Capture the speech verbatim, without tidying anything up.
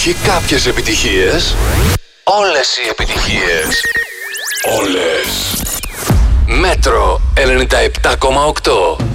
Όχι κάποιες επιτυχίες. Όλες οι επιτυχίες. Όλες. Μέτρο ενενήντα επτά κόμμα οκτώ.